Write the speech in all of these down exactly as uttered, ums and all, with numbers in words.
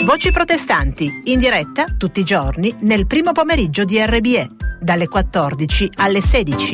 Voci protestanti, in diretta tutti i giorni nel primo pomeriggio di R B E, dalle quattordici alle sedici.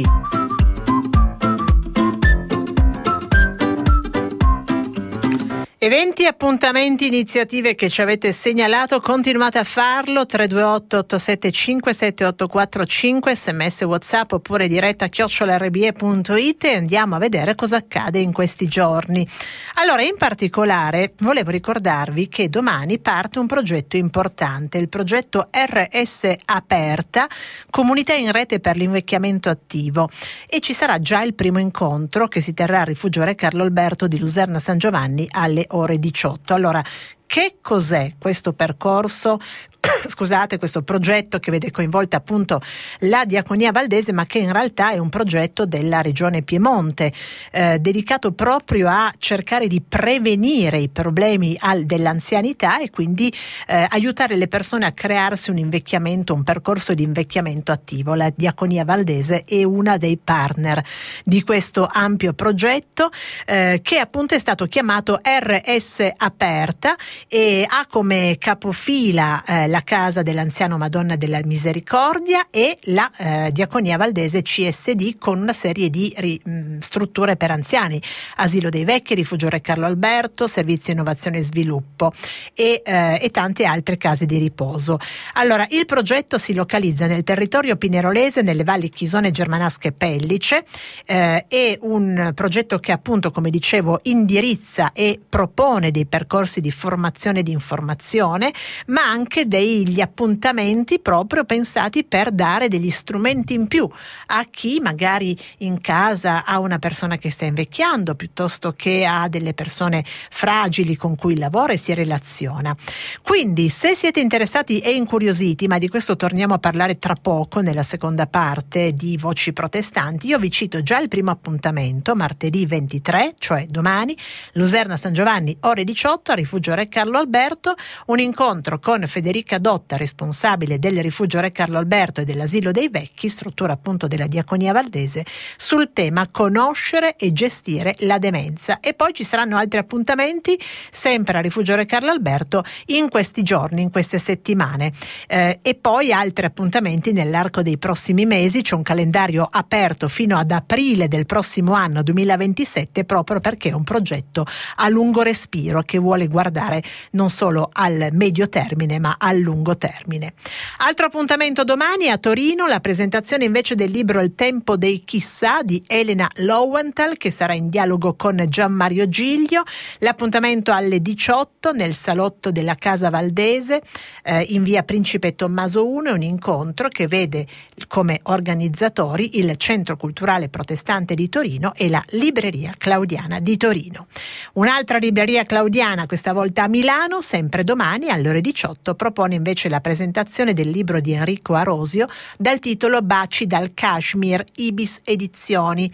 Eventi, appuntamenti, iniziative che ci avete segnalato, continuate a farlo. Tre due otto otto sette cinque sette otto quattro cinque, sms, WhatsApp oppure diretta chiocciola erre bi e punto it, e andiamo a vedere cosa accade in questi giorni. Allora, in particolare volevo ricordarvi che domani parte un progetto importante, il progetto R S Aperta, Comunità in Rete per l'Invecchiamento Attivo, e ci sarà già il primo incontro che si terrà al Rifugio Re Carlo Alberto di Luserna San Giovanni alle ore diciotto. Allora, che cos'è questo percorso? Scusate, questo progetto che vede coinvolta appunto la Diaconia Valdese, ma che in realtà è un progetto della Regione Piemonte, eh, dedicato proprio a cercare di prevenire i problemi al, dell'anzianità e quindi eh, aiutare le persone a crearsi un invecchiamento, un percorso di invecchiamento attivo. La Diaconia Valdese è una dei partner di questo ampio progetto eh, che appunto è stato chiamato R S Aperta e ha come capofila eh, la la Casa dell'Anziano Madonna della Misericordia e la eh, Diaconia Valdese C S D, con una serie di ri, mh, strutture per anziani, Asilo dei Vecchi, Rifugio Re Carlo Alberto, Servizio Innovazione e Sviluppo e, eh, e tante altre case di riposo. Allora, il progetto si localizza nel territorio pinerolese, nelle valli Chisone, Germanasca e Pellice. Eh, è un progetto che appunto, come dicevo, indirizza e propone dei percorsi di formazione e di informazione, ma anche dei gli appuntamenti proprio pensati per dare degli strumenti in più a chi magari in casa ha una persona che sta invecchiando, piuttosto che ha delle persone fragili con cui lavora e si relaziona. Quindi, se siete interessati e incuriositi, ma di questo torniamo a parlare tra poco nella seconda parte di Voci Protestanti, io vi cito già il primo appuntamento, martedì ventitré, cioè domani, Luserna San Giovanni, ore diciotto, a Rifugio Re Carlo Alberto, un incontro con Federica Dotta, responsabile del Rifugio Re Carlo Alberto e dell'Asilo dei Vecchi, struttura appunto della Diaconia Valdese, sul tema conoscere e gestire la demenza. E poi ci saranno altri appuntamenti sempre a Rifugio Re Carlo Alberto in questi giorni, in queste settimane, eh, e poi altri appuntamenti nell'arco dei prossimi mesi. C'è un calendario aperto fino ad aprile del prossimo anno duemilaventisette, proprio perché è un progetto a lungo respiro che vuole guardare non solo al medio termine ma al lungo termine. Altro appuntamento domani a Torino, la presentazione invece del libro Il tempo dei chissà di Elena Lowenthal, che sarà in dialogo con Gian Mario Giglio. L'appuntamento alle diciotto nel salotto della Casa Valdese, eh, in via Principe Tommaso uno, è un incontro che vede come organizzatori il Centro Culturale Protestante di Torino e la Libreria Claudiana di Torino. Un'altra libreria claudiana, questa volta a Milano, sempre domani alle ore diciotto, propone invece la presentazione del libro di Enrico Arosio dal titolo Baci dal Kashmir, Ibis Edizioni,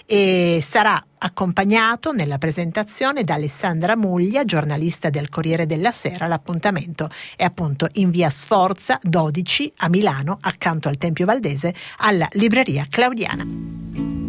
e sarà accompagnato nella presentazione da Alessandra Muglia, giornalista del Corriere della Sera. L'appuntamento è appunto in via Sforza dodici a Milano, accanto al Tempio Valdese, alla Libreria Claudiana.